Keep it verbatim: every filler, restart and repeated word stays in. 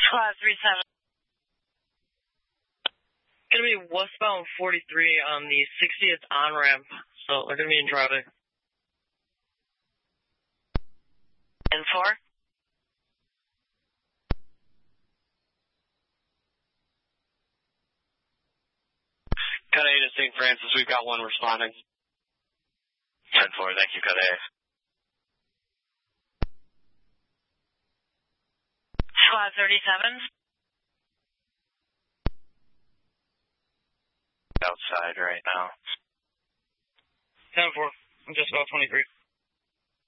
Five three seven. Gonna be westbound forty-three on the sixtieth on-ramp, so they're gonna be in traffic. And four? Cut A to Saint Francis, we've got one responding. ten four, thank you, Cut A. Five thirty-seven. Outside right now. ten four, I'm just about twenty-three.